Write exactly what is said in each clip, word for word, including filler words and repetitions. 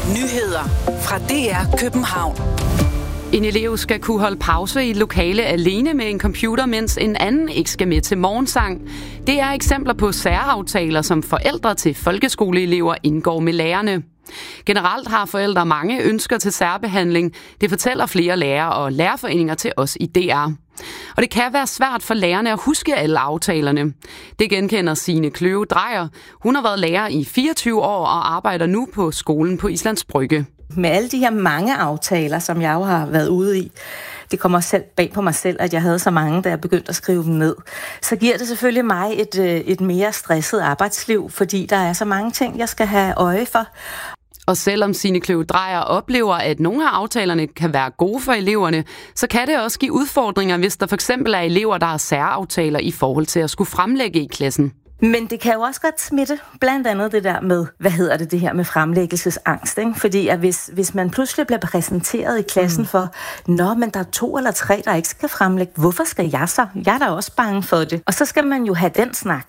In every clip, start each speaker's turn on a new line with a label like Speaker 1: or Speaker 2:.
Speaker 1: Nyheder fra D R København.
Speaker 2: En elev skal kunne holde pause i et lokale alene med en computer, mens en anden ikke skal med til morgensang. Det er eksempler på særaftaler, som forældre til folkeskoleelever indgår med lærerne. Generelt har forældre mange ønsker til særbehandling. Det fortæller flere lærere og lærerforeninger til os i D R. Og det kan være svært for lærerne at huske alle aftalerne. Det genkender Signe Kløve Drejer. Hun har været lærer i fireogtyve år og arbejder nu på skolen på Islands Brygge.
Speaker 3: Med alle de her mange aftaler, som jeg jo har været ude i, det kommer selv bag på mig selv, at jeg havde så mange, da jeg begyndte at skrive dem ned. Så giver det selvfølgelig mig et, et mere stresset arbejdsliv, fordi der er så mange ting, jeg skal have øje for.
Speaker 2: Og selvom Signe Kløve Drejer oplever, at nogle af aftalerne kan være gode for eleverne, så kan det også give udfordringer, hvis der for eksempel er elever, der har særaftaler i forhold til at skulle fremlægge i klassen.
Speaker 3: Men det kan jo også godt smitte, blandt andet det der med, hvad hedder det, det her med fremlæggelsesangst, ikke? Fordi at hvis, hvis man pludselig bliver præsenteret i klassen for, nå, men der er to eller tre, der ikke skal fremlægge, hvorfor skal jeg så? Jeg er da også bange for det. Og så skal man jo have den snak.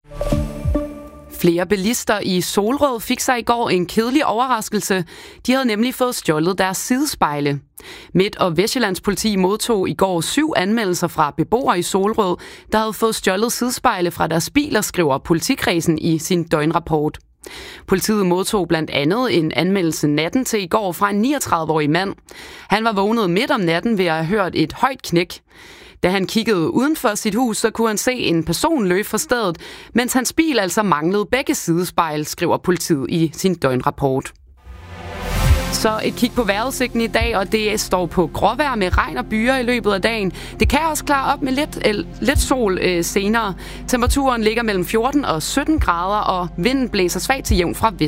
Speaker 2: Flere bilister i Solrød fik sig i går en kedelig overraskelse. De havde nemlig fået stjålet deres sidespejle. Midt- og Vestjyllands politi modtog i går syv anmeldelser fra beboere i Solrød, der havde fået stjålet sidespejle fra deres biler, skriver politikredsen i sin døgnrapport. Politiet modtog blandt andet en anmeldelse natten til i går fra en niogtredive-årig mand. Han var vågnet midt om natten ved at have hørt et højt knæk. Da han kiggede uden for sit hus, så kunne han se en person løbe fra stedet, mens hans bil altså manglede begge sidespejl, skriver politiet i sin døgnrapport. Så et kig på vejrudsigten i dag, og det står på gråvejr med regn og byer i løbet af dagen. Det kan også klare op med lidt, øh, lidt sol øh, senere. Temperaturen ligger mellem fjorten og sytten grader, og vinden blæser svagt til jævn fra vest.